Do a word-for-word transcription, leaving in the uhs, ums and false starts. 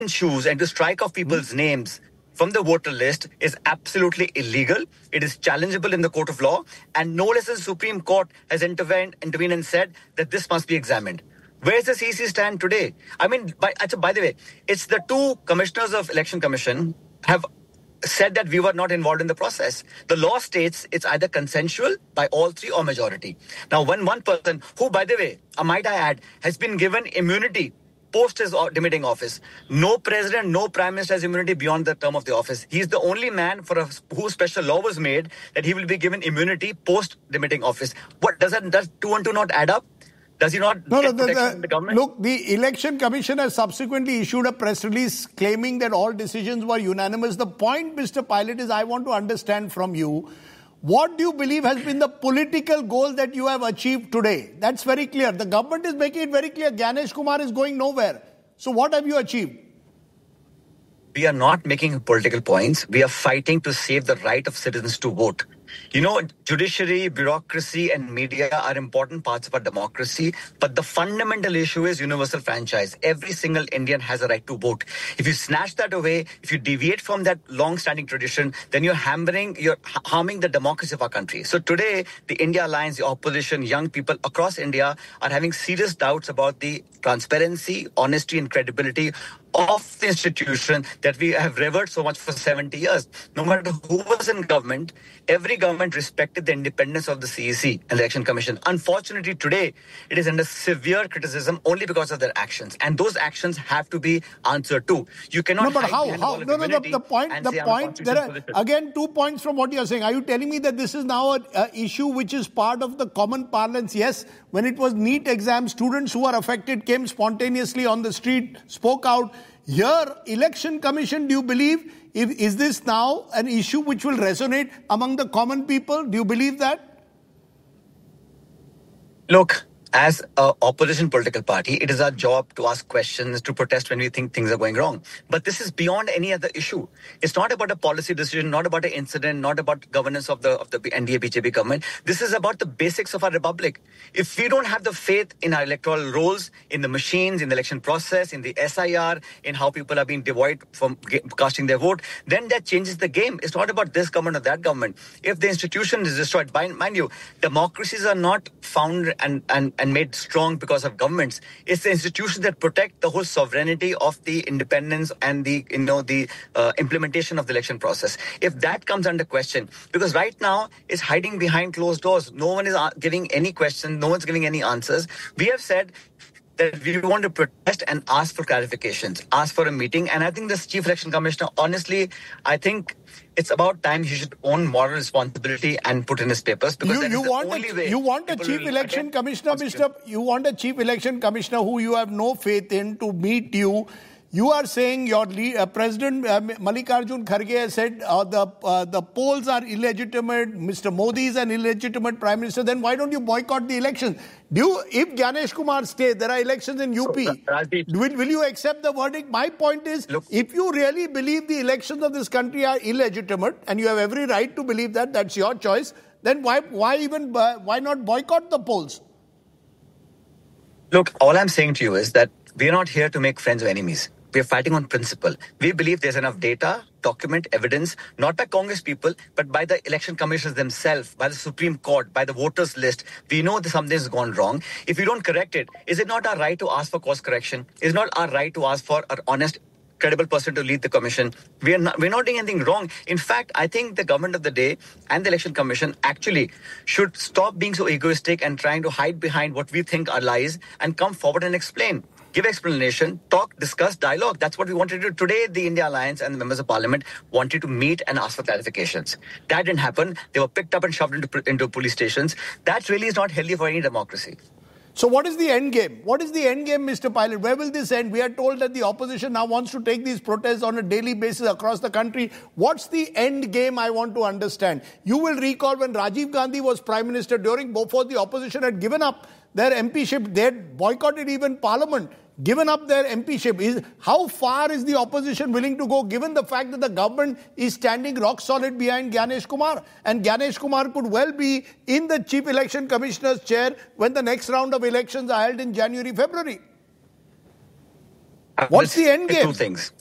choose and to strike off people's mm-hmm. names from the voter list is absolutely illegal. It is challengeable in the court of law. And no less than the Supreme Court has intervened, intervened and said that this must be examined. Where does the C E C stand today? I mean, by, by the way, it's the two commissioners of Election Commission have said that we were not involved in the process. The law states it's either consensual by all three or majority. Now, when one person, who, by the way, I might I add, has been given immunity post his demitting office. No president, no prime minister has immunity beyond the term of the office. He's the only man for a, whose special law was made that he will be given immunity post demitting office. What does that, does two and two not add up? Does he not no, get no, the, the, the government? Look, the Election Commission has subsequently issued a press release claiming that all decisions were unanimous. The point, Mister Pilot, is I want to understand from you, what do you believe has been the political goal that you have achieved today? That's very clear. The government is making it very clear. Gyanesh Kumar is going nowhere. So what have you achieved? We are not making political points. We are fighting to save the right of citizens to vote. You know, judiciary, bureaucracy and media are important parts of our democracy, but the fundamental issue is universal franchise. Every single Indian has a right to vote. If you snatch that away, if you deviate from that long-standing tradition, then you're hampering, you're harming the democracy of our country. So today, the India Alliance, the opposition, young people across India are having serious doubts about the transparency, honesty and credibility of the institution that we have revered so much for seventy years. No matter who was in government, every government respected the independence of the C E C and the Election Commission. Unfortunately, today, it is under severe criticism only because of their actions. And those actions have to be answered to. You cannot... No, but how? how? No, no, the, the point, the point, there are, again, two points from what you're saying. Are you telling me that this is now an issue which is part of the common parlance? Yes, when it was NEET exam, students who are affected came spontaneously on the street, spoke out. Here, Election Commission, do you believe, if, is this now an issue which will resonate among the common people? Do you believe that? Look, as an opposition political party, it is our job to ask questions, to protest when we think things are going wrong. But this is beyond any other issue. It's not about a policy decision, not about an incident, not about governance of the of the N D A B J P government. This is about the basics of our republic. If we don't have the faith in our electoral rolls, in the machines, in the election process, in the S I R, in how people are being devoid from casting their vote, then that changes the game. It's not about this government or that government. If the institution is destroyed, mind you, democracies are not found and and and made strong because of governments. It's the institutions that protect the whole sovereignty of the independence and the, you know, the uh, implementation of the election process. If that comes under question, because right now it's hiding behind closed doors. No one is giving any question. No one's giving any answers. We have said that we want to protest and ask for clarifications, ask for a meeting. And I think this Chief Election Commissioner, honestly, I think it's about time he should own moral responsibility and put in his papers. Because you, that you is the want only a, way you want a Chief Election Commissioner, Mister You want a Chief Election Commissioner who you have no faith in to meet you. You are saying your lead, uh, President uh, Mallikarjun Kharge has said uh, the uh, the polls are illegitimate. Mister Modi is an illegitimate Prime Minister. Then why don't you boycott the election? Do you, if Gyanesh Kumar stays, there are elections in U P. Will, will you accept the verdict? My point is, Look, if you really believe the elections of this country are illegitimate, and you have every right to believe that, that's your choice, then why why even uh, why not boycott the polls? Look, all I'm saying to you is that we are not here to make friends or enemies. We are fighting on principle. We believe there's enough data, document, evidence, not by Congress people, but by the election commissioners themselves, by the Supreme Court, by the voters list. We know that something has gone wrong. If we don't correct it, is it not our right to ask for course correction? Is it not our right to ask for an honest, credible person to lead the commission? We are not, we're not doing anything wrong. In fact, I think the government of the day and the election commission actually should stop being so egoistic and trying to hide behind what we think are lies and come forward and explain. Give explanation, talk, discuss, dialogue. That's what we wanted to do. Today, the India Alliance and the members of parliament wanted to meet and ask for clarifications. That didn't happen. They were picked up and shoved into, into police stations. That really is not healthy for any democracy. So what is the end game? What is the end game, Mister Pilot? Where will this end? We are told that the opposition now wants to take these protests on a daily basis across the country. What's the end game? I want to understand. You will recall when Rajiv Gandhi was Prime Minister, during before the opposition had given up their M P ship, they had boycotted even Parliament, given up their M P ship. Is, how far is the opposition willing to go, given the fact that the government is standing rock solid behind Gyanesh Kumar? And Gyanesh Kumar could well be in the Chief Election Commissioner's chair when the next round of elections are held in January, February. What's the end game? Two things.